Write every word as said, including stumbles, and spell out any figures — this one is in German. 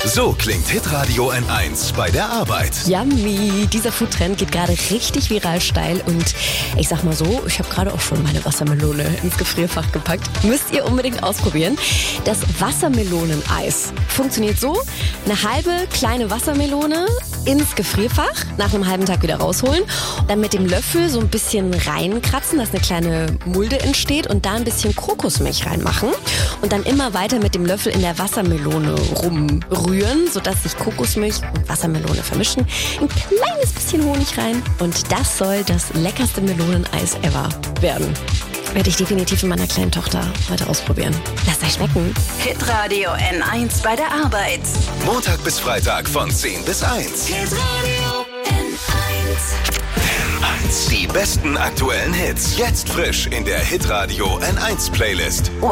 So klingt Hitradio N eins bei der Arbeit. Yummy! Dieser Foodtrend geht gerade richtig viral steil und ich sag mal so, ich habe gerade auch schon meine Wassermelone ins Gefrierfach gepackt. Müsst ihr unbedingt ausprobieren. Das Wassermeloneneis funktioniert so: eine halbe kleine Wassermelone ins Gefrierfach, nach einem halben Tag wieder rausholen, dann mit dem Löffel so ein bisschen reinkratzen, dass eine kleine Mulde entsteht und da ein bisschen Kokosmilch reinmachen und dann immer weiter mit dem Löffel in der Wassermelone rumrühren, sodass sich Kokosmilch und Wassermelone vermischen. Ein kleines bisschen Honig rein und das soll das leckerste Meloneneis ever werden. Werde ich definitiv in meiner kleinen Tochter heute ausprobieren. Lasst euch schmecken. Hitradio N eins bei der Arbeit. Montag bis Freitag von zehn bis eins. Hitradio N eins. N eins. Die besten aktuellen Hits. Jetzt frisch in der Hitradio N eins Playlist.